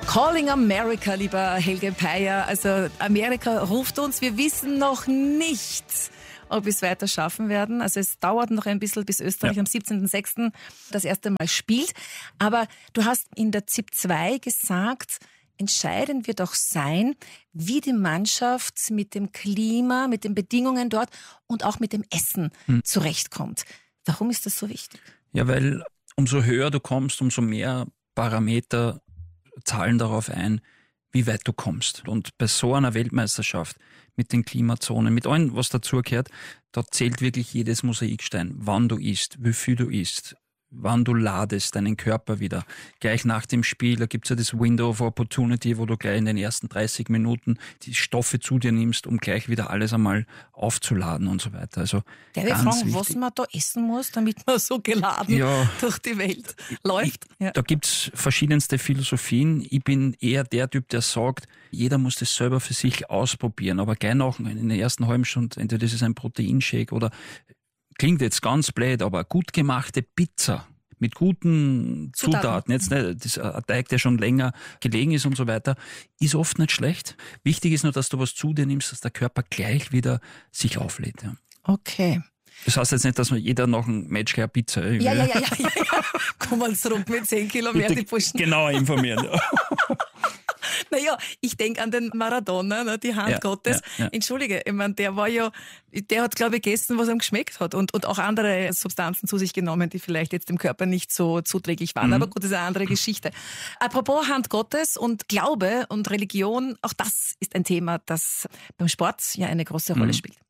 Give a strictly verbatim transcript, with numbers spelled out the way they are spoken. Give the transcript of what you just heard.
Calling America, lieber Helge Peier. Also Amerika ruft uns. Wir wissen noch nicht, ob wir es weiter schaffen werden. Also es dauert noch ein bisschen, bis Österreich ja. am siebzehnten sechsten das erste Mal spielt. Aber du hast in der Z I P zwei gesagt, entscheidend wird auch sein, wie die Mannschaft mit dem Klima, mit den Bedingungen dort und auch mit dem Essen hm. zurechtkommt. Warum ist das so wichtig? Ja, weil umso höher du kommst, umso mehr Parameter zahlen darauf ein, wie weit du kommst. Und bei so einer Weltmeisterschaft mit den Klimazonen, mit allem, was dazugehört, da zählt wirklich jedes Mosaikstein, wann du isst, wie viel du isst, wann du ladest deinen Körper wieder. Gleich nach dem Spiel, da gibt's ja das Window of Opportunity, wo du gleich in den ersten dreißig Minuten die Stoffe zu dir nimmst, um gleich wieder alles einmal aufzuladen und so weiter. Also der will fragen, was man da essen muss, damit man so geladen ja, durch die Welt läuft. Ich, ja. Da gibt's verschiedenste Philosophien. Ich bin eher der Typ, der sagt, jeder muss das selber für sich ausprobieren, aber gleich nach in der ersten halben Stunde, entweder das ist ein Proteinshake oder klingt jetzt ganz blöd, aber gut gemachte Pizza mit guten Zutaten, Zutaten. Jetzt nicht das ein Teig, der schon länger gelegen ist und so weiter, ist oft nicht schlecht. Wichtig ist nur, dass du was zu dir nimmst, dass der Körper gleich wieder sich auflädt. Ja. Okay. Das heißt jetzt nicht, dass man jeder nach einem Match gleich Pizza... Ja, ja, ja, ja, ja, ja. Komm mal zurück mit zehn Kilo mehr, die Burschen. Genau informieren. Naja, ich denke an den Maradona, ne, die Hand ja, Gottes. Ja, ja. Entschuldige, ich meine, der war ja, der hat, glaube ich, gegessen, was ihm geschmeckt hat und, und auch andere Substanzen zu sich genommen, die vielleicht jetzt dem Körper nicht so zuträglich waren. Mhm. Aber gut, das ist eine andere Geschichte. Apropos Hand Gottes und Glaube und Religion, auch das ist ein Thema, das beim Sport ja eine große Rolle mhm. spielt.